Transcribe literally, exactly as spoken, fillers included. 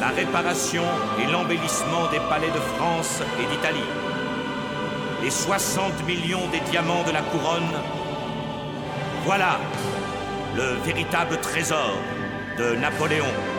la réparation et l'embellissement des palais de France et d'Italie, les soixante millions des diamants de la couronne, voilà le véritable trésor de Napoléon.